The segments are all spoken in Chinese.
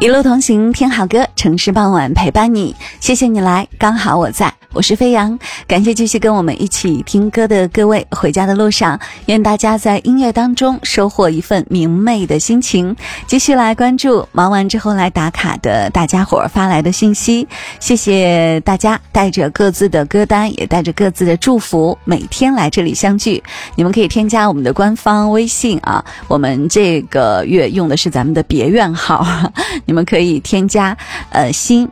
一路同行听好歌，城市傍晚陪伴你，谢谢你来，刚好我在，我是飞扬。感谢继续跟我们一起听歌的各位，回家的路上愿大家在音乐当中收获一份明媚的心情。继续来关注忙完之后来打卡的大家伙发来的信息，谢谢大家带着各自的歌单，也带着各自的祝福，每天来这里相聚。你们可以添加我们的官方微信啊，我们这个月用的是咱们的别院号，你们可以添加新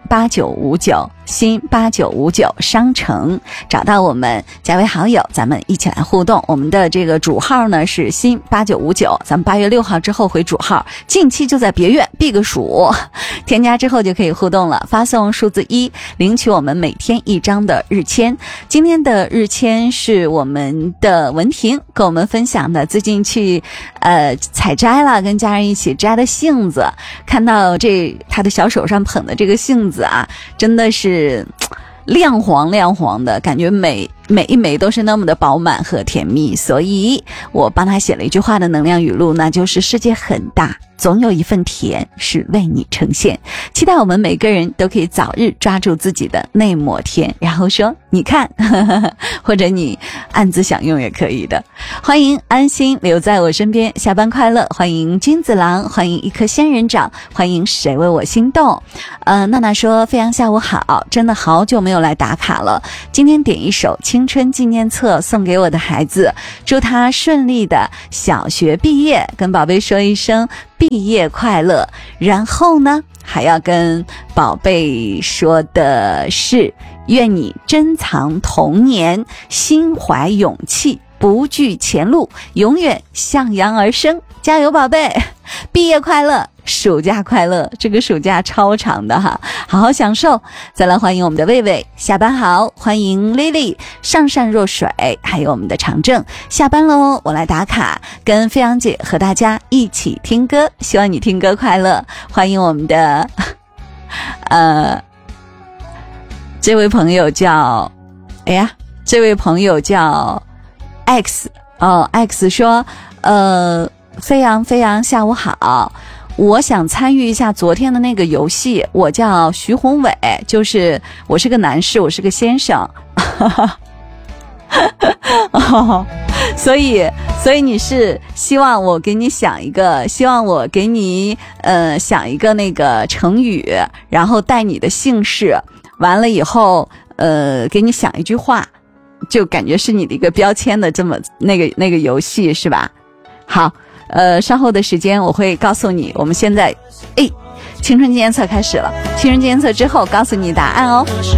8959新8959商城，找到我们加为好友，咱们一起来互动。我们的这个主号呢是新8959，咱们8月6号之后回主号，近期就在别院避个暑，添加之后就可以互动了，发送数字1领取我们每天一张的日签。今天的日签是我们的文婷跟我们分享的，最近去采摘了，跟家人一起摘的杏子，看到他的小手上捧的这个杏子啊，真的是亮黄亮黄的，感觉每一枚都是那么的饱满和甜蜜，所以我帮他写了一句话的能量语录，那就是世界很大，总有一份甜是为你呈现。期待我们每个人都可以早日抓住自己的那抹甜，然后说你看或者你暗自享用也可以的。欢迎安心留在我身边，下班快乐，欢迎君子郎，欢迎一颗仙人掌，欢迎谁为我心动。娜娜说飞扬下午好，真的好久没有来打卡了，今天点一首青春纪念册送给我的孩子，祝他顺利的小学毕业，跟宝贝说一声毕业快乐。然后呢还要跟宝贝说的是，愿你珍藏童年，心怀勇气，不惧前路，永远向阳而生。加油宝贝，毕业快乐，暑假快乐，这个暑假超长的哈，好好享受。再来欢迎我们的魏魏，下班好，欢迎 Lily， 上善若水，还有我们的长正，下班喽，我来打卡，跟飞扬姐和大家一起听歌，希望你听歌快乐。欢迎我们的这位朋友叫X X 说飞扬下午好，我想参与一下昨天的那个游戏，我叫徐宏伟，就是我是个男士，我是个先生所以你是希望我给你想一个那个成语，然后带你的姓氏，完了以后给你想一句话，就感觉是你的一个标签的这么那个游戏是吧？好，稍后的时间我会告诉你，我们现在青春纪念册开始了，青春纪念册之后告诉你答案哦。